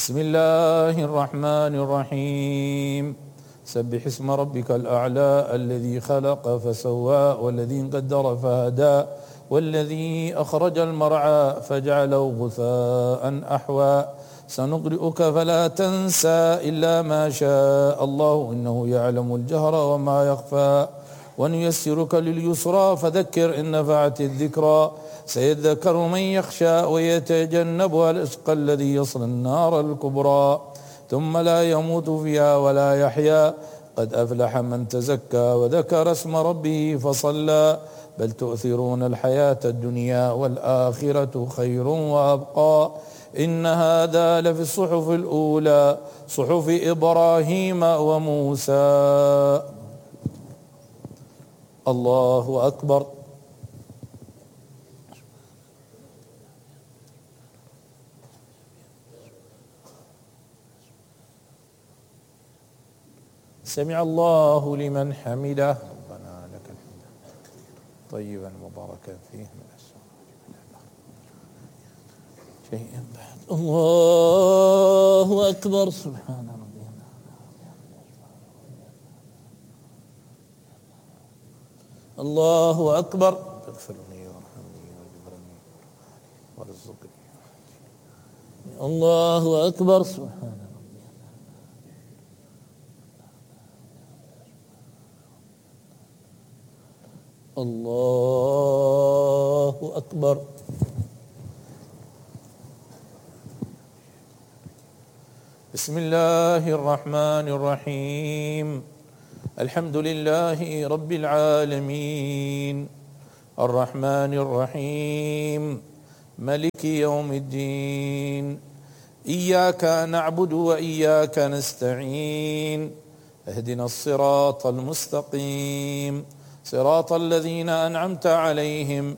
بسم الله الرحمن الرحيم. سبح اسم ربك الأعلى الذي خلق فسوى والذي قدر فهدى والذي أخرج المرعى فجعله غثاء أحوى سنقرئك فلا تنسى إلا ما شاء الله إنه يعلم الجهر وما يخفى ونيسرك لليسرى فذكر إن نفعت الذكرى سيذكر من يخشى ويتجنبها الأشقى الذي يصلى النار الكبرى ثم لا يموت فيها ولا يحيا قد أفلح من تزكى وذكر اسم ربه فصلى بل تؤثرون الحياة الدنيا والآخرة خير وأبقى إن هذا لفي الصحف الأولى صحف إبراهيم وموسى. الله أكبر. سمع الله لمن حمده. ربنا لك الحمد طيبا مباركا فيه من شيئا بعد. الله أكبر. سبحان ربي. الله أكبر. اغفرني وارحمني واجبرني وارزقني. الله أكبر. سبحان ربي. الله أكبر. بسم الله الرحمن الرحيم. الحمد لله رب العالمين الرحمن الرحيم ملك يوم الدين إياك نعبد وإياك نستعين اهدنا الصراط المستقيم صراط الذين أنعمت عليهم